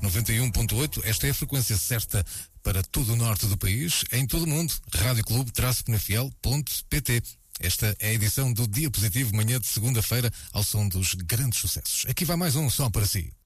91.8. Esta é a frequência certa para todo o norte do país, em todo o mundo. Rádio Clube-Penafiel.pt. Esta é a edição do Dia Positivo, manhã de segunda-feira, ao som dos grandes sucessos. Aqui vai mais um som para si.